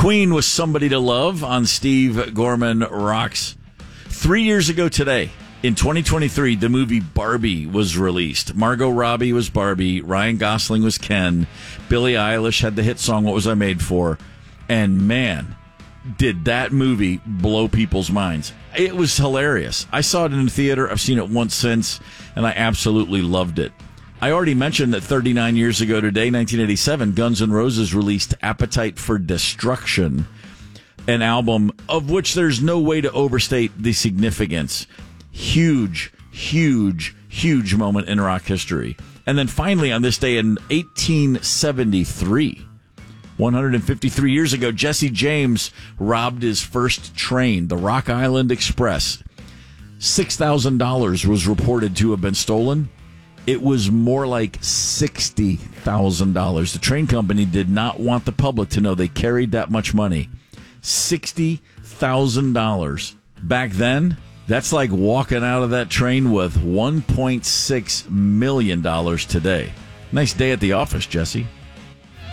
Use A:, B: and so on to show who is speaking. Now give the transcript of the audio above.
A: Queen was Somebody to Love on Steve Gorman Rocks. 3 years ago today, in 2023, the movie Barbie was released. Margot Robbie was Barbie. Ryan Gosling was Ken. Billie Eilish had the hit song, What Was I Made For? And man, did that movie blow people's minds. It was hilarious. I saw it in the theater. I've seen it once since, and I absolutely loved it. I already mentioned that 39 years ago today, 1987, Guns N' Roses released Appetite for Destruction, an album of which there's no way to overstate the significance. Huge, huge, huge moment in rock history. And then finally, on this day in 1873, 153 years ago, Jesse James robbed his first train, the Rock Island Express. $6,000 was reported to have been stolen. It was more like $60,000. The train company did not want the public to know they carried that much money. $60,000. Back then, that's like walking out of that train with $1.6 million today. Nice day at the office, Jesse.